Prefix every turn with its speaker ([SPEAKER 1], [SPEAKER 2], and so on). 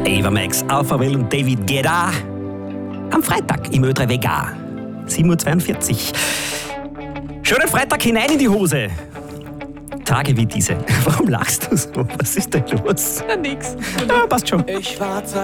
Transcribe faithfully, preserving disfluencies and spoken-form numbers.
[SPEAKER 1] Ava Max, Alpha Will und David Guetta. Am Freitag im Ö drei Vega. sieben Uhr zweiundvierzig. Schönen Freitag hinein in die Hose. Tage wie diese. Warum lachst du so? Was ist denn los?
[SPEAKER 2] Ja, nix.
[SPEAKER 1] Ja, passt schon.
[SPEAKER 3] Ich war